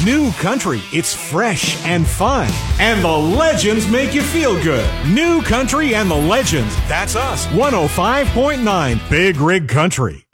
New Country, it's fresh and fun. And the legends make you feel good. New Country and the Legends, that's us. 105.9 Big Rig Country.